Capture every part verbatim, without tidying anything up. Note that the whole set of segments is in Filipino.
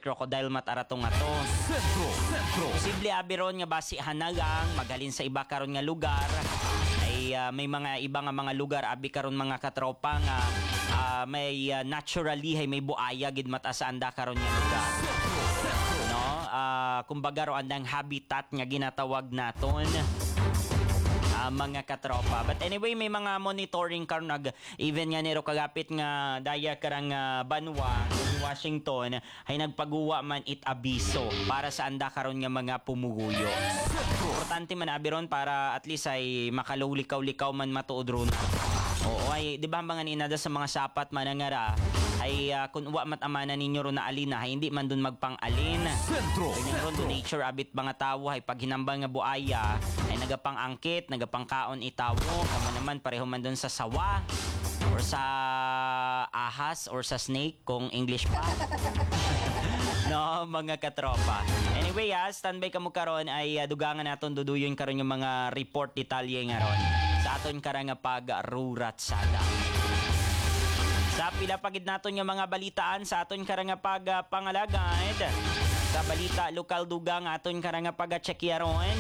crocodile mataratong ato. Sentro, sentro. Posible abiron nga basi hanagang magalin sa iba karon nga lugar ay uh, may mga iba nga mga lugar abi karon mga katropa nga uh, may uh, naturally hay may buaya gid mata sa anda karon nga lugar. No, uh, kumbaga ro andang habitat nga ginatawag naton. Uh, mga katropa. But anyway, may mga monitoring karon nag even nga nero kagapit nga daya karang uh, banwa sa Washington ay nagpaguwa man it abiso para sa anda karon nga mga pumuguyo. Importante man abiron para at least ay makalulikaw-likaw man matuod ron. Oo ay di ba mga inada sa mga sapat manangara ay uh, kung uwa mat amana ninyo ron na alina ay hindi man dun magpang-alin. Sentro. Ganyan ron do nature abit mga tawo ay pag hinambang nga buaya ay nagapang angkit, nagapang kaon itawo, kamo naman pareho man dun sa sawa or sa ahas or sa snake kung English pa. No, mga katropa. Anyway, ah, standby ka mo karon ay uh, dugangan naton duduyon karon yung mga report detalye nga ron sa aton karang nga pag-ruratsada. Sa pila pagid naton nga mga balitaan sa aton karang nga pag-pangalagad. Sa balita lokal dugang aton karang nga pag-checkiaron.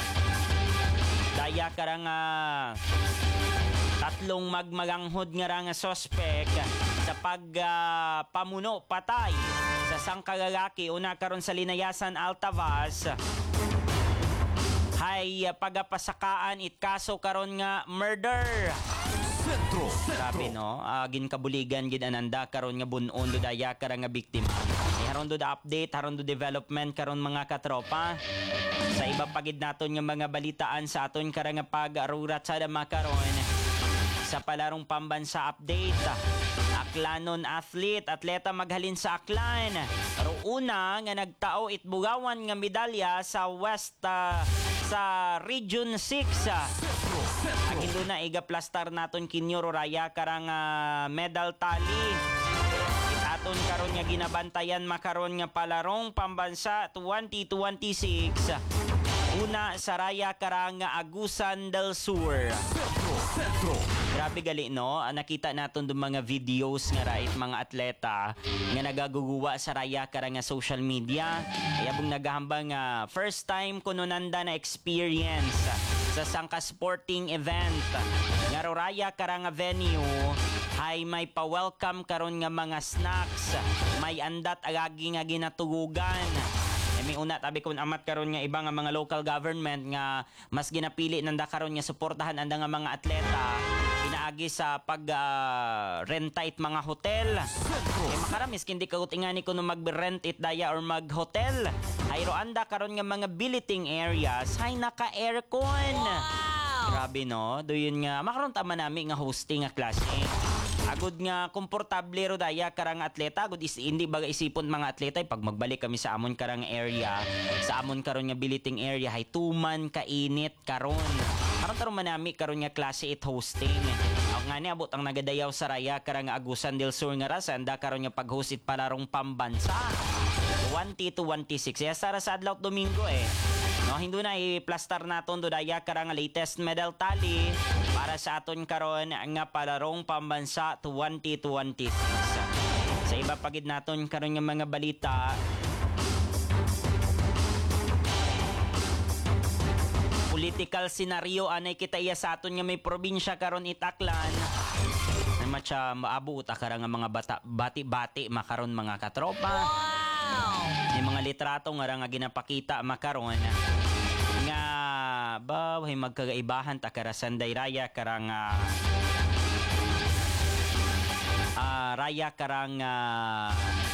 Daya karang uh, tatlong magmaganghod nga nga sospek sa pagpamuno uh, patay sa sangkalalaki una karon sa Linayasan Altavas hay uh, pagapasakaan it kaso karon nga murder. Sentro, Grabe no, uh, ginkabuligan gid ananda karon nga bunon do daya karang nga biktima. Ay haron do update, haron do development karon mga katropa. Sa iba pagid naton nga mga balitaan sa aton karang nga pag-arurat sa dama karon sa palarong pambansa update. Aklanon athlete, atleta maghalin sa Aklan. Pero una nga nagtao itbugawan nga medalya sa West uh, sa Region six. Agindo na igaplastar naton kinyo raya karang uh, medal tally. Aton karon nga ginabantayan makaron nga palarong pambansa twenty twenty-six. Una sa raya karang nga Agusan del Sur. Sentro, sentro. Grabe gali no, nakita naton do mga videos nga right mga atleta nga nagaguguwa sa raya karang nga social media. Kaya bung naghahambang nga first time kuno nanda na experience sa sangka sporting event nga raya karang nga venue ay may pa-welcome karon nga mga snacks, may andat agagi nga ginatugugan. May una tabi kun amat karon nga iba nga mga local government nga mas ginapili nanda karon nga suportahan anda nga mga atleta pinaagi sa pag uh, renta it mga hotel. Kay makaramis kindi ka utingani kuno mag-rent it daya or mag-hotel. Hayro anda karon nga mga billeting areas hay naka-aircon. Wow! Grabe no, doyon nga makaron tama nami nga hosting nga klase. Agud nga komportable ro daya karang atleta agud is hindi baga isipon mga atleta pag magbalik kami sa amon karang area sa amon karon nga billeting area hay tuman kainit karon karon taron manami karon nga klase it hosting ang nga ni abot ang nagadayaw sa raya karang Agusan del Sur nga rasa anda karon nga pag-host it palarong pambansa twenty twenty-six ya sara sa adlaw Domingo eh. No, hindi na i-plaster naton do daya karang latest medal tally para sa aton karon nga palarong pambansa twenty twenty-six. Sa iba pagid naton karon nga mga balita, political scenario anay kita iya sa aton nga may probinsya karon itaklan. Ay matcha maabot ta karang nga mga bata bati-bati makaron mga katropa. Wow! May mga litrato nga ra nga ginapakita makaron nga ba hay magkagaibahan ta karasan day raya karang uh, uh, raya karang uh,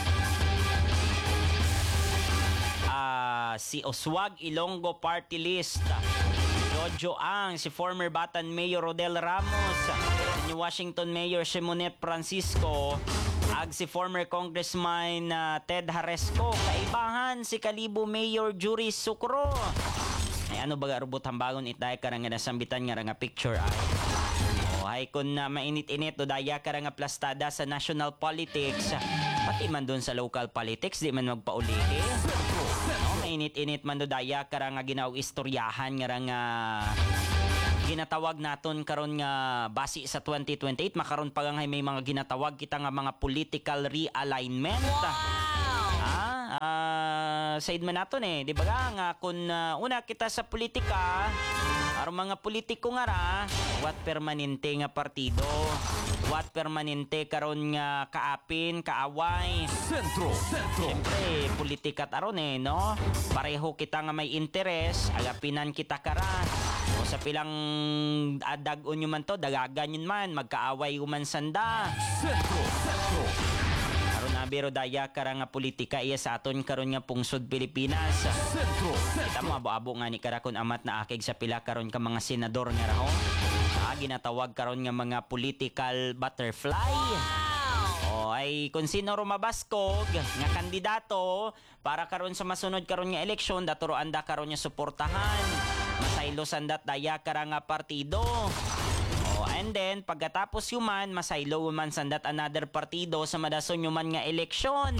uh, si Oswag Ilonggo Party List, Jojo Ang, si former Batan Mayor Rodel Ramos, si Washington Mayor Simonet Francisco, ag si former Congressman uh, Ted Haresco, kaibahan si Kalibo Mayor Juris Sucro. Ay ano baga robot hambagon itay karang nga nasambitan nga nga picture ay. Oh, ay kun na uh, mainit-init do daya karang nga plastada sa national politics, pati man doon sa local politics di man magpaulihi. No, mainit-init man do daya karang nga ginaw istoryahan nga nga ginatawag naton karon nga basi sa twenty twenty-eight makaron pa nga may mga ginatawag kita nga mga political realignment. Wow! Ah, side man naton eh, di ba nga, nga kung uh, una kita sa politika, aron mga politiko nga ra, what permanente nga partido, what permanente karon nga kaapin, kaaway. Sentro, sentro, Siyempre, politika taron eh, no? Pareho kita nga may interes, agapinan kita kara. O sa pilang adagon yun man to, dagagan yun man, magkaaway uman sanda. sentro, sentro, Karon na biro daya kara nga politika iya sa aton karon nga pungsod Pilipinas. sentro, Kita mo abo-abo nga ni kara kun amat na akig sa pila karon ka mga senador nga raho. Ah, ginatawag karon nga mga political butterfly. O ay kung sino rumabaskog nga kandidato para karon sa masunod karon nga eleksyon daturo anda karon nga suportahan. Masaylo sandat daya kara nga partido. O and then pagkatapos yuman masaylo man sandat another partido sa madason yuman nga eleksyon.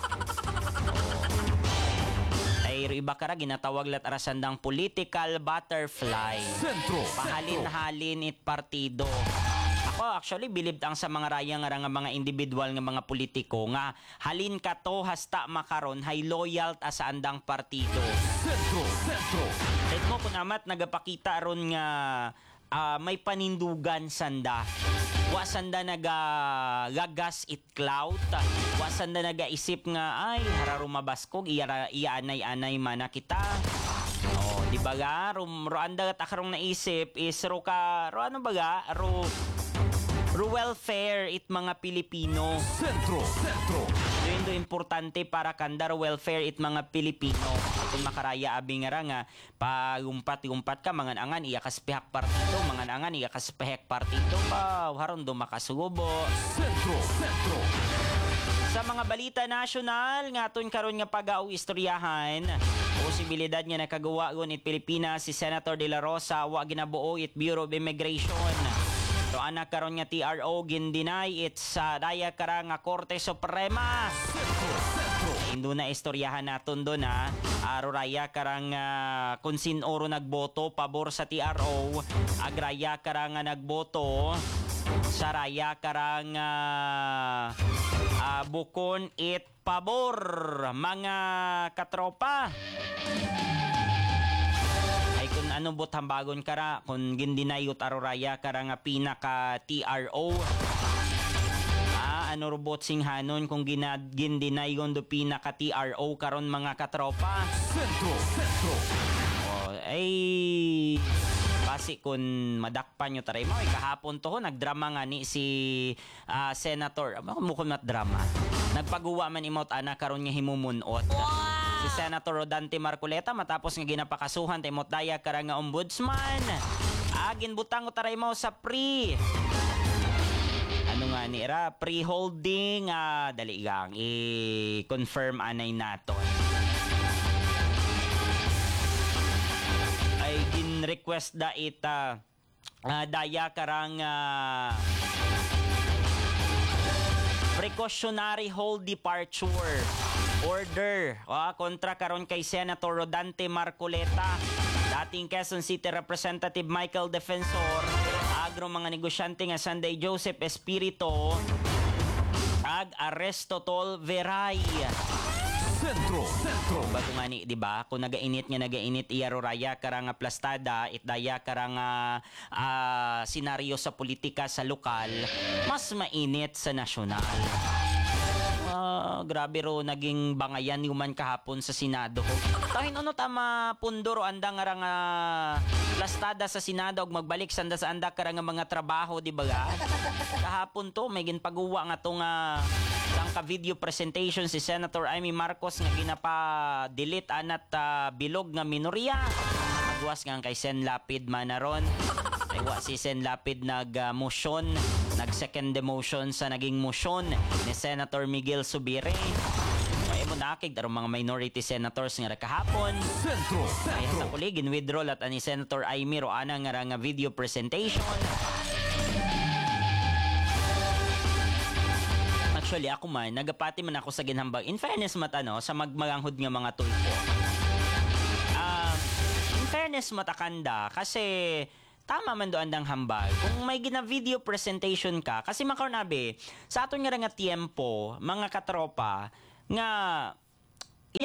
Ay iba kara ginatawag lat arasandang political butterfly. sentro, Pahalin-halin it partido. Ako actually believed ang sa mga raya nga ra nga mga individual nga mga politiko nga halin ka to hasta makaron hay loyal ta sa andang partido. sentro, sentro, Tet mo kun amat nagapakita ron nga ah, may panindugan sanda. Wa sanda naga gagas it clout. Wa sanda nagaisip nga ay hara rumabaskog iya iya anay-anay mana kita. Oh, di ba ga rum ro anda ta karong naisip is ro ka ro ano ba ga ro ro welfare it mga Pilipino. sentro, sentro, Yun do importante para kandar welfare it mga Pilipino. Itong makaraya abi nga ra nga pagumpat-gumpat ka mangan angan iya kaspehak partido, mangan angan iya kaspehak partido pa haron do makasubo. sentro, sentro, Sa mga balita nasyonal nga aton karon nga pag-aw istoryahan, posibilidad nga nakagawa gon it Pilipinas si Senator De La Rosa wa ginabuo it Bureau of Immigration. So anak karon nga T R O gindinay it sa daya kara nga Korte Suprema. sentro, sentro, Indo na istoryahan naton do na aroraya karang uh, kung sinoro nagboto pabor sa T R O, agraya karang nga nagboto sa raya karang uh, uh, bukon it pabor mga katropa. Ay kung ano bothambagon kara kung gindinayot aroraya karang nga pinaka T R O. Ano robot singhanon kung ginad gindinayon do pinaka T R O karon mga katropa. sentro, sentro, Oh, ay basi kun madakpan nyo taray mo ay kahapon to ho nagdrama nga ni si ah, Senator mukon mat drama. Nagpaguwa man imot ana karon nga himumunot. Si Senator Rodante Marcoleta matapos nga ginapakasuhan tay imot daya karang nga ombudsman. Agin butang ko taray mo sa pre ano nga ni ra pre-holding ah, dali gang i-confirm anay nato ay gin-request da ita ah, daya karang ah, precautionary hold departure order ah, kontra karon kay Senator Rodante Marcoleta, dating Quezon City Representative Michael Defensor, agro mga negosyante nga Sunday Joseph Espirito, ag Arresto Tol Veray. sentro, sentro, Bago nga ni, di ba? Kung nagainit nga nagainit iya roraya karang plastada, itdaya karang uh, senaryo sa politika sa lokal, mas mainit sa nasyonal. Ah, grabe ro naging bangayan yuman kahapon sa Senado ko. Tahin ano tama pundoro anda nga nga plastada sa Senado og magbalik sanda sa anda kara nga mga trabaho di ba? Kahapon to may ginpaguwa nga to nga sang ka video presentation si Senator Amy Marcos nga ginapa-delete anat uh, bilog nga minorya. Nagwas nga kay Sen Lapid manaron. Ay wa si Sen Lapid nag-motion, nag-second demotion sa naging motion ni Senator Miguel Subire. Ay mo nakig darong mga minority senators nga kahapon. sentro, Kaya sentro, sa kulig withdraw lat ani Senator Amy ro ana nga nga video presentation. Actually ako man nagapati man ako sa ginhambag. In fairness matano sa magmaganghod nga mga tulpo. Um, in fairness matakanda kasi tama man doon ang hambag. Kung may gina-video presentation ka, kasi makarnabe, sa aton nga nga tiempo, mga katropa, nga, iya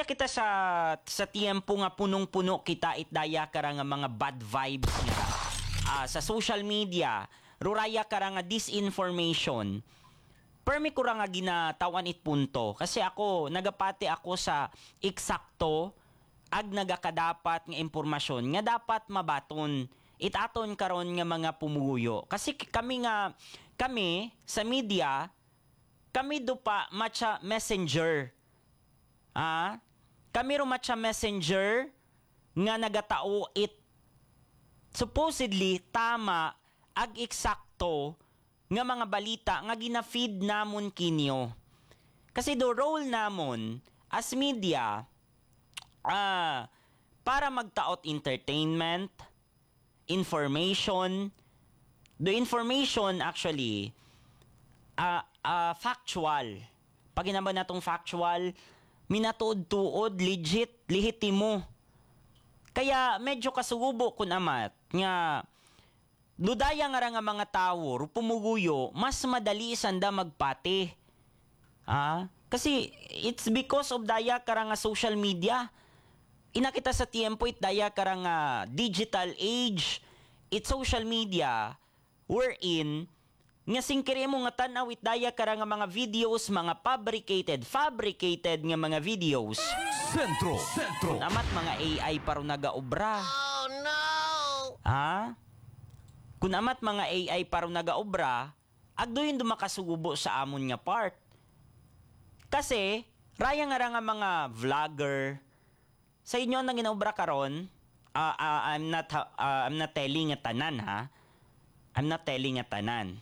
Iya kita sa sa tiempo nga punong-puno kita itdaya kara nga mga bad vibes nga ah, sa social media, ruraya kara nga disinformation. Permi ko ra nga ginatawan it punto kasi ako nagapati ako sa eksakto ag nagakadapat nga impormasyon nga dapat mabaton itaton karon nga mga pumuyo. Kasi kami nga kami sa media kami do pa matcha messenger. Ah, kami ro matcha messenger nga nagatao it supposedly tama ag eksakto nga mga balita nga gina-feed namon kinyo. Kasi do role namon as media ah para magtaot entertainment, information, the information actually uh, uh, factual. Pag ginaba natong factual, minatuod-tuod, legit, lehitimo. Kaya medyo kasugubo kun amat nga dudaya nga ra nga mga tawo pumuguyo mas madali sanda magpati. Ah, kasi it's because of daya kara nga social media. Inakita sa tiempo it daya kara nga digital age, it social media wherein nga singkiri mo nga tanaw it daya kara nga mga videos, mga fabricated, fabricated nga mga videos. Sentro, Sentro. Amat mga A I paro nagaobra. Oh no! Ha? Kung amat mga A I paro nagaobra, agdo yun dumakasugubo sa amon nga part. Kasi, raya nga ra nga mga vlogger, sa inyo nang ginaobra karon, uh, uh, I'm not uh, I'm not telling nga tanan ha. I'm not telling nga tanan.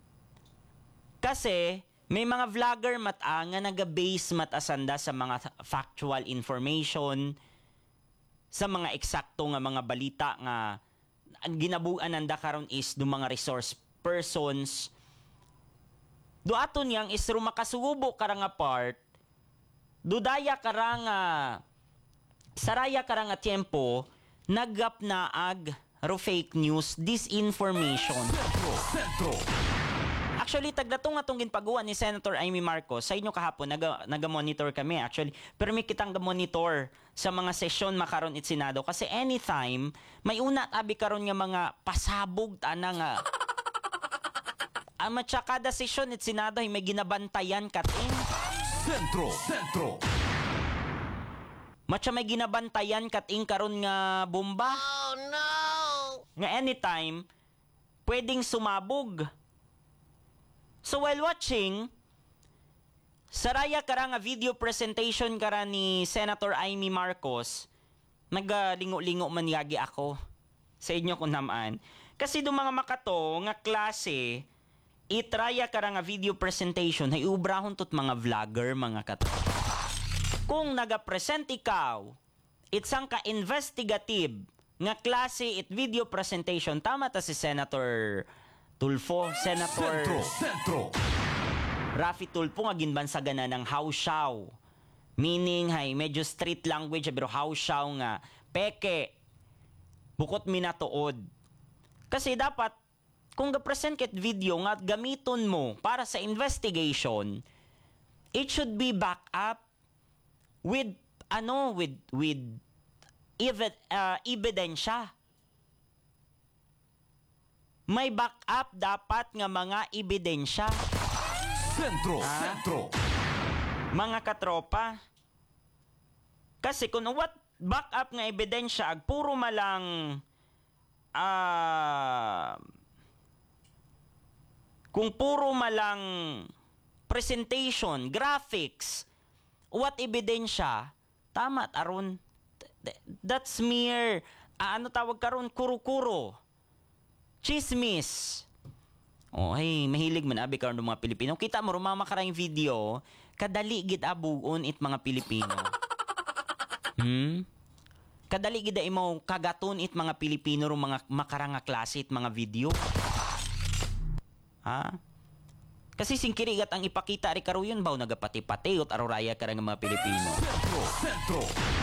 Kasi may mga vlogger mata nga naga-base matasanda sa mga factual information, sa mga eksakto nga mga balita nga ang ginabuan nanda karon is do mga resource persons. Do aton yang is rumakasubo kara nga part. Dudaya kara nga saraya kara nga tiempo naggap na ag ro fake news, disinformation. Sentro, Sentro. Actually, tagdatong nga itong ginpagawa ni Senator Amy Marcos. Sa inyo kahapon, naga, naga-monitor kami. Actually, pero may kitang ga-monitor sa mga sesyon makaron it Senado. Kasi anytime, may una at abi karon nga mga pasabog tana nga. Ang matya kada sesyon it Senado, may ginabantayan kating. Sentro, Sentro. Matya may ginabantayan kating karon nga bomba. Oh no! Nga anytime, pwedeng sumabog. So while watching, saraya kara nga video presentation kara ni Senator Amy Marcos, nagalingo-lingo man yagi ako sa inyo kung naman. Kasi do mga makato nga klase, itraya kara nga video presentation, ay ubrahon tot mga vlogger, mga kato. Kung nagapresent ikaw, itsang ka-investigative nga klase it video presentation, tama ta si Senator Tulfo, Senator Sentro, Sentro. Raffy Tulfo nga ginbansagan na ng hausyaw. Meaning, hay, medyo street language, pero hausyaw nga, peke, bukot minatuod. Kasi dapat, kung ga-present kit video nga gamiton mo para sa investigation, it should be back up with, ano, with, with, evid, uh, ebidensya. May backup dapat nga mga ebidensya. Sentro, Ah? Sentro. Mga katropa. Kasi kung what backup nga ebidensya, ag puro malang ah kung puro malang presentation, graphics, what ebidensya, tama aron. That's mere, ah, ano tawag karon, kuro-kuro. Chismis. Oh, ay, mahilig man abi karon ng mga Pilipino. Kita mo rumama karang video, kadali gid abuon it mga Pilipino. Hmm? Kadali gid imo kagaton it mga Pilipino ro mga makaranga klase it mga video. Ha? Kasi singkirigat ang ipakita ri karuyon baw nagapati-pati ut aroraya karang mga Pilipino. Sentro, Sentro.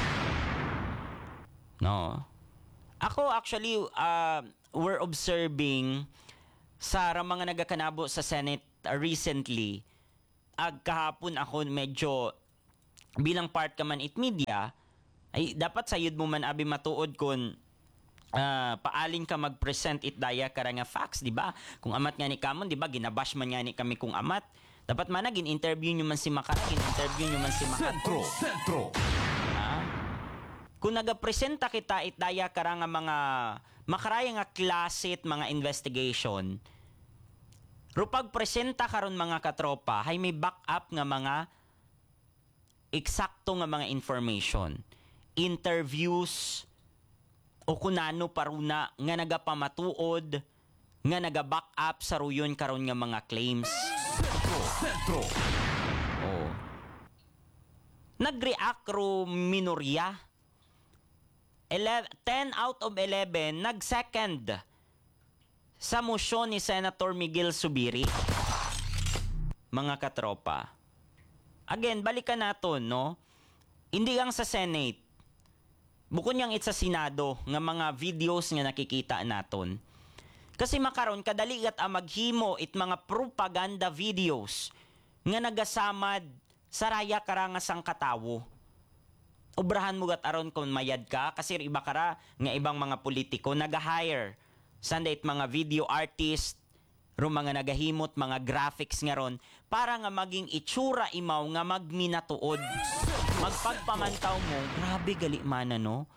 No. Ako actually uh, we're observing sa mga nagakanabo sa Senate uh, recently. Ag kahapon ako medyo bilang part ka man it media, ay dapat sayod mo man abi matuod kung ah, paaling ka mag-present it daya kara nga facts, di ba? Kung amat nga ni kamon, di ba, ginabash man nga ni kami kung amat. Dapat man na, gin-interview nyo man si Makara, gin-interview nyo man si Makara. Sentro, sentro. Ah. Kung nagapresenta kita it daya kara nga mga makaraya nga klase at mga investigation, ro pagpresenta karon mga katropa, hay may backup nga mga eksakto nga mga information. Interviews, o kunano paruna nga nagapamatuod, nga naga-back up sa ruyon karon nga mga claims. Sentro, sentro. Oh. Nag-react ro minorya. Ele- ten out of eleven nag-second sa motion ni Senator Miguel Zubiri. Mga katropa. Again, balikan naton, no? Hindi lang sa Senate. Bukod niyang it's sa Senado nga mga videos nga nakikita naton. Kasi makaron kadaligat ang maghimo it mga propaganda videos nga nagasamad sa raya kara nga sang katawo. Obrahan mo gat aron kung mayad ka kasi iba kara nga ibang mga politiko naga-hire sanda it mga video artist ro mga nagahimot mga graphics nga ron para nga maging itsura imaw nga magminatuod. Magpagpamantaw mo, grabe gali mana no.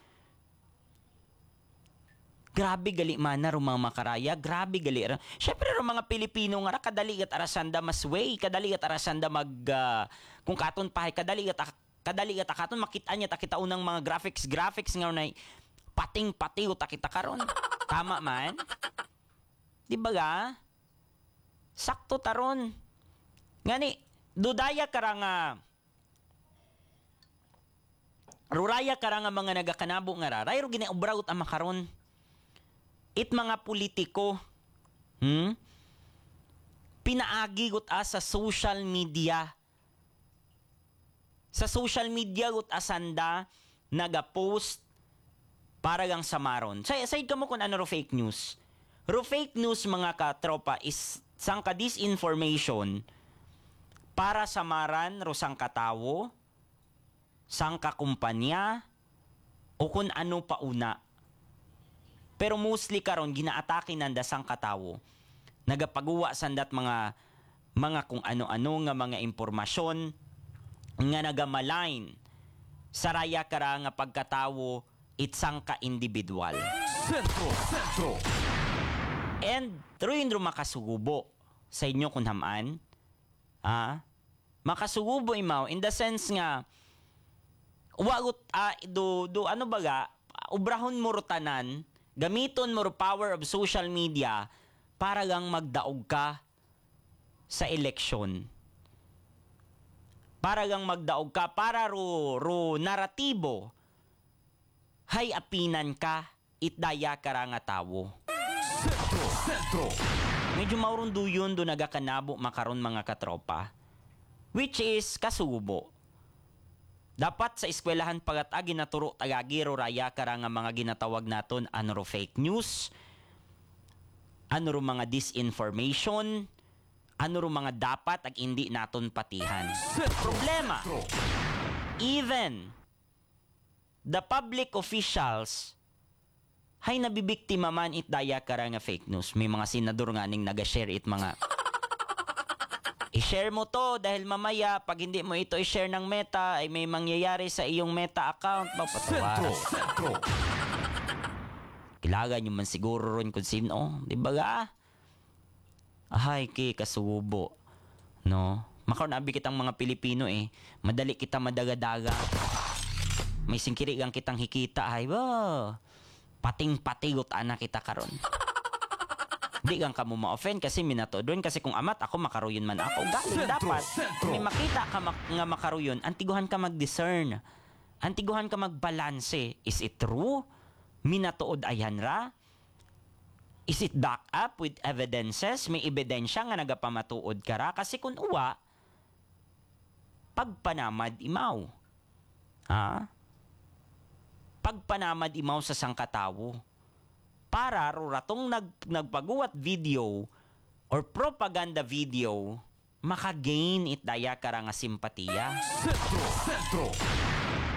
Grabe gali mana ro mga makaraya, grabe gali. Syempre ro mga Pilipino nga ra kadaligat arasanda mas way, kadaligat arasanda mag uh, kung katon pahay kadaligat kadaligat katon makita niya ta kita unang mga graphics graphics nga na pating-pati uta kita karon. Tama man? Di ba ga? Sakto taron. Ngani, dudaya kara nga ruraya kara nga mga nagakanabo nga ra. Rayro ginaobrawt ang makaron. It mga politiko. Hmm? Pinaagi gut as sa social media. Sa social media gut asanda naga-post para gang samaron. Say, say ka mo kung ano ro fake news. Ro fake news mga katropa is sangka disinformation para samaran ro sang katawo, sang kakumpanya, o kung ano pa una. Pero mostly karon ginaatake nanda sang katawo. Nagapagawa sandat mga mga kung ano-ano nga mga impormasyon nga nagamalain sa raya kara nga pagkatawo itsang ka-individual. Sentro, sentro. And truin ro makasugubo sa inyo kung hamaan. Ah, makasugubo imaw in the sense nga wagot ah, do do ano baga ubrahon mo ro tanan, gamiton mo ro power of social media para gang magdaog ka sa eleksyon. Para gang magdaog ka para ro ro naratibo hay apinan ka itdaya kara nga tawo. Sentro, sentro. Medyo maurundo yun do nagakanabo makaron mga katropa. Which is kasubo. Dapat sa eskwelahan pagatagi naturo tagagiro raya kara nga mga ginatawag naton ano ro fake news, ano ro mga disinformation, ano ro mga dapat ag hindi naton patihan. Problema, even the public officials hay nabibiktima man it daya kara nga fake news. May mga senador nga ning naga-share it mga i-share mo to dahil mamaya pag hindi mo ito i-share ng Meta ay may mangyayari sa iyong Meta account. Sentro, Mapatawaran. sentro. Kilagan nyo man siguro ron kung sino. Di ba ga? Ahay ki kasubo. No? Makaroon abi kitang mga Pilipino eh. Madali kita madagadaga. May singkirigang kitang hikita. Ay ba? Pating-patigot anak kita karon. Di kang ka mo ma-offend kasi minato doon kasi kung amat ako makaruyon man ako galing Sentro, dapat sentro. may makita ka mak- nga makaruyon antiguhan ka mag-discern antiguhan ka magbalanse is it true minatuod ayan ra is it back up with evidences may ebidensya nga nagapamatuod ka ra kasi kung uwa pagpanamad imaw ha pagpanamad imaw sa sangkatawo para ruratong nag, nagpaguwat video or propaganda video makagain it daya kara nga simpatiya. Sentro, sentro.